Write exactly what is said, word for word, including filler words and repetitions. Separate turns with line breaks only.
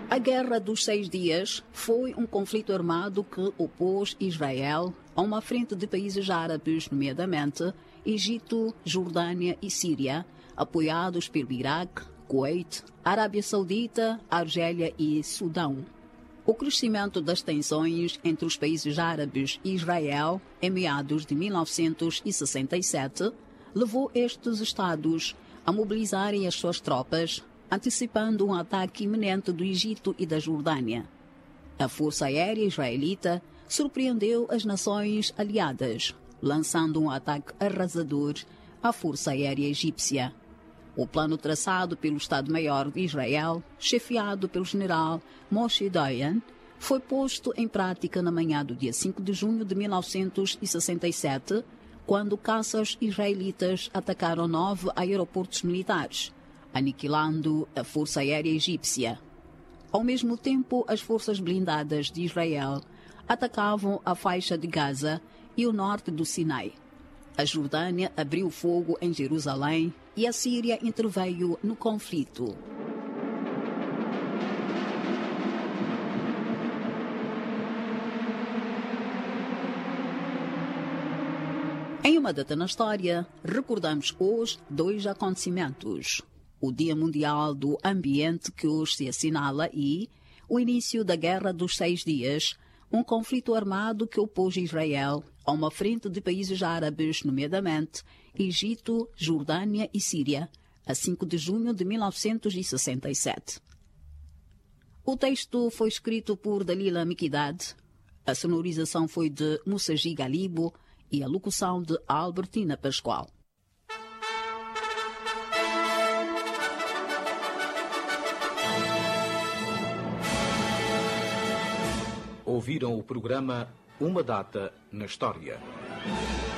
A Guerra dos Seis Dias foi um conflito armado que opôs Israel a uma frente de países árabes, nomeadamente Egito, Jordânia e Síria, apoiados pelo Iraque, Kuwait, Arábia Saudita, Argélia e Sudão. O crescimento das tensões entre os países árabes e Israel, em meados de mil novecentos e sessenta e sete, levou estes estados a mobilizarem as suas tropas, antecipando um ataque iminente do Egito e da Jordânia. A Força Aérea Israelita surpreendeu as nações aliadas, lançando um ataque arrasador à Força Aérea Egípcia. O plano traçado pelo Estado-Maior de Israel, chefiado pelo general Moshe Dayan, foi posto em prática na manhã do dia cinco de junho de mil novecentos e sessenta e sete, quando caças israelitas atacaram nove aeroportos militares, aniquilando a Força Aérea Egípcia. Ao mesmo tempo, as forças blindadas de Israel atacavam a faixa de Gaza e o norte do Sinai. A Jordânia abriu fogo em Jerusalém e a Síria interveio no conflito. Em uma data na história, recordamos hoje dois acontecimentos. O Dia Mundial do Ambiente, que hoje se assinala, e o início da Guerra dos Seis Dias, um conflito armado que opôs Israel a uma frente de países árabes, nomeadamente Egito, Jordânia e Síria, a cinco de junho de mil novecentos e sessenta e sete. O texto foi escrito por Dalila Miqdad, a sonorização foi de Mussaji Galibo e a locução de Albertina Pascoal.
Ouviram o programa Uma Data na História.